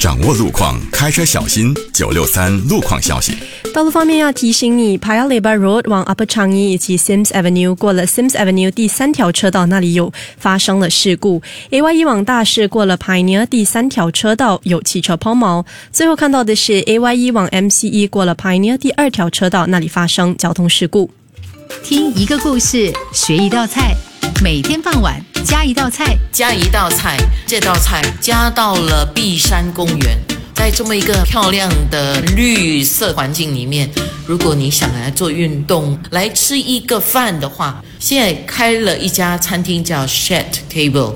掌握路况，开车小心。963路况消息。 道路方面要提醒你 Paya Lebar Road 往 Upper Changi 以及 Sims Avenue 过了 Sims Avenue 第3条车道那里有发生了事故。AYE 往大市过了 Pioneer 第3条车道有汽车抛锚。最后看到的是 AYE 往 MCE 过了 Pioneer 第2条车道那里发生交通事故。 听一个故事，学一道菜，每天傍晚加一道菜， 加一道菜，这道菜加到了碧山公园。在这么一个漂亮的绿色环境里面，如果你想来做运动，来吃一个饭的话，现在开了一家餐厅叫 Shared Table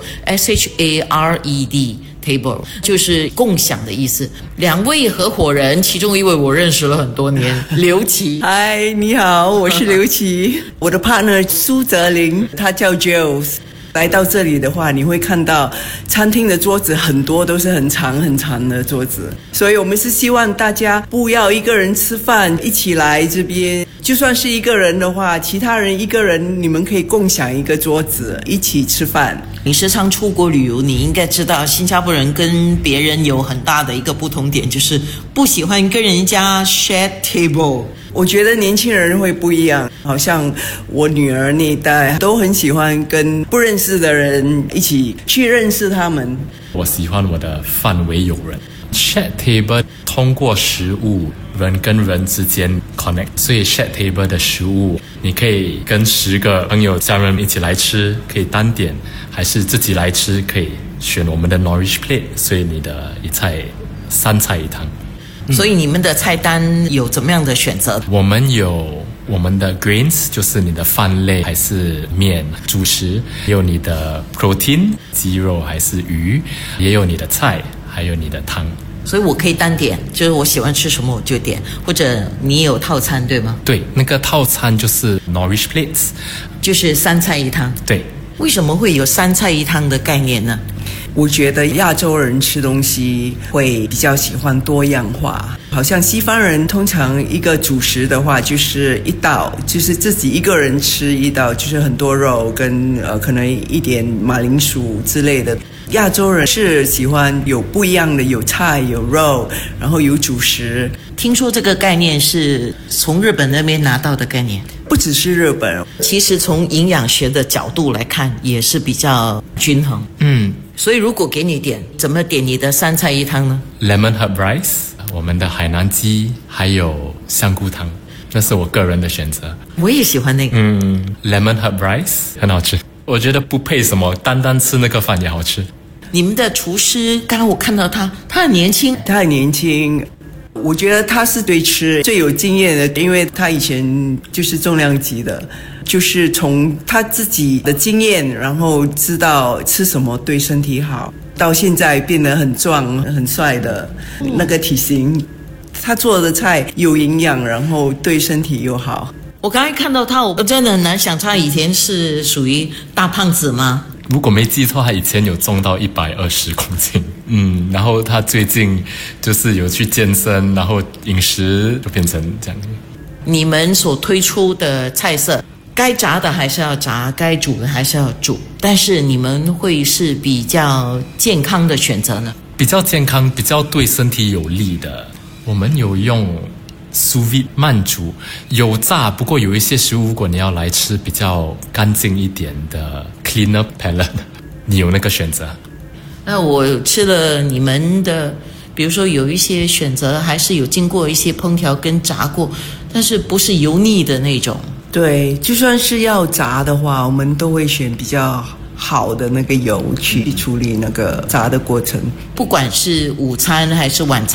SHARED Table， 就是共享的意思。2位合伙人，其中一位我认识了很多年，刘琦。 嗨，你好，我是刘琦。我的 partner 苏泽林，他叫 Jules。来到这里的话，你会看到餐厅的桌子很多都是很长很长的桌子，所以我们是希望大家不要一个人吃饭，一起来这边。就算是一个人的话，其他人一个人，你们可以共享一个桌子，一起吃饭。 你时常出国旅游，你应该知道新加坡人跟别人有很大的一个不同点，就是不喜欢跟人家 share table。 我觉得年轻人会不一样，好像我女儿那一代都很喜欢跟不认识的人一起去认识他们。 我喜欢我的范围友人。Share table 通过食物人跟人之间 connect， 所以 share table 的食物你可以跟10个朋友家人一起来吃，可以单点，还是自己来吃，可以选我们的 Nourish Plate， 所以你的一菜3菜1汤。 所以你们的菜单有怎么样的选择？ 我们有我们的 grains， 就是你的饭类还是面，主食，也有你的 protein， 鸡肉还是鱼，也有你的菜，还有你的汤。 所以我可以单点，就是我喜欢吃什么我就点，或者你有套餐对吗？ 对，那个套餐就是 Nourish Plates， 就是3菜1汤。 对。 为什么会有3菜1汤的概念呢？ 我觉得亚洲人吃东西会比较喜欢多样化，好像西方人通常一个主食的话就是一道，就是自己一个人吃一道，就是很多肉跟可能一点马铃薯之类的。亚洲人是喜欢有不一样的，有菜有肉，然后有主食。 听说这个概念是从日本那边拿到的概念。 不只是日本， 其实从营养学的角度来看也是比较均衡。所以如果给你点，怎么点你的3菜1汤呢？ Lemon Herb Rice， 我们的海南鸡，还有香菇汤，那是我个人的选择。 我也喜欢那个。 Lemon Herb Rice 很好吃，我觉得不配什么，单单吃那个饭也好吃。 你们的厨师，刚刚我看到他很年轻。 他很年轻，我觉得他是对吃最有经验的，因为他以前就是重量级的，就是从他自己的经验，然后知道吃什么对身体好，到现在变得很壮很帅的那个体型。他做的菜有营养，然后对身体又好。 我刚才看到他，我真的很难想他以前是属于大胖子吗？ 如果没记错，他以前有重到120公斤。然后他最近就是有去健身，然后饮食就变成这样。 你们所推出的菜色，该炸的还是要炸，该煮的还是要煮，但是你们会是比较健康的选择呢？ 比较健康，比较对身体有利的，我们有用sous vide 慢煮，有炸，不过有一些食物如果你要来吃比较干净一点的 cleaner palate， 你有那个选择。 那我吃了你们的，比如说有一些选择还是有经过一些烹调跟炸过，但是不是油腻的那种。 对，就算是要炸的话，我们都会选比较好的那个油去处理那个炸的过程。 不管是午餐还是晚餐